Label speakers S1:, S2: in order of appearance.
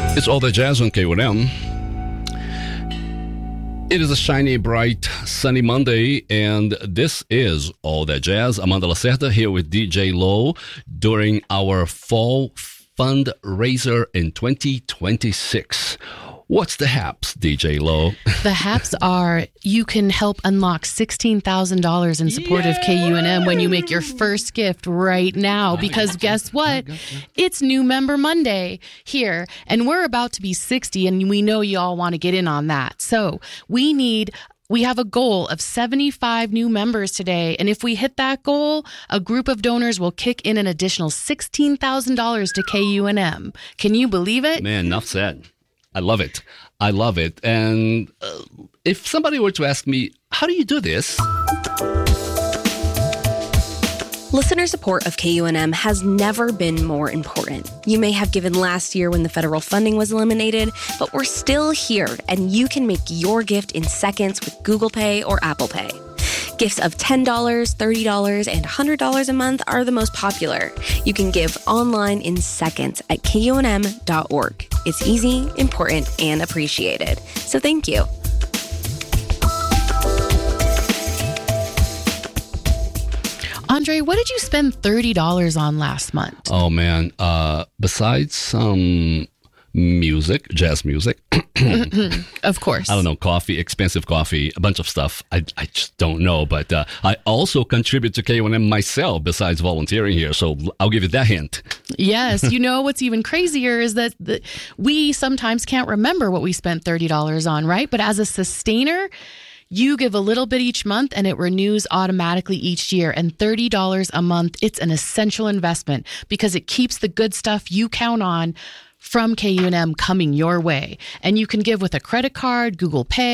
S1: It's All That Jazz on KUNM. It is a shiny, bright, sunny Monday, and this is All That Jazz. Amanda Lacerda here with DJ Low during our fall fundraiser in 2026. What's the haps, DJ Low?
S2: The haps are you can help unlock $16,000 in support of KUNM when you make your first gift right now. Because guess what? It's New Member Monday here, and we're about to be 60, and we know you all want to get in on that. So we have a goal of 75 new members today. And if we hit that goal, a group of donors will kick in an additional $16,000 to KUNM. Can you believe it?
S1: Man, enough said. I love it. I love it. And if somebody were to ask me, how do you do this?
S3: Listener support of KUNM has never been more important. You may have given last year when the federal funding was eliminated, but we're still here, and you can make your gift in seconds with Google Pay or Apple Pay. Gifts of $10, $30, and $100 a month are the most popular. You can give online in seconds at KUNM.org. It's easy, important, and appreciated. So thank you.
S2: Andre, what did you spend $30 on last month?
S1: Oh, man. Besides some music, jazz music.
S2: Of course.
S1: I don't know, coffee, expensive coffee, a bunch of stuff. I just don't know. But I also contribute to KUNM myself besides volunteering here. So I'll give you that hint.
S2: Yes. You know, what's even crazier is that we sometimes can't remember what we spent $30 on, right? But as a sustainer, you give a little bit each month and it renews automatically each year. And $30 a month, it's an essential investment because it keeps the good stuff you count on from KUNM coming your way. And you can give with a credit card, Google Pay,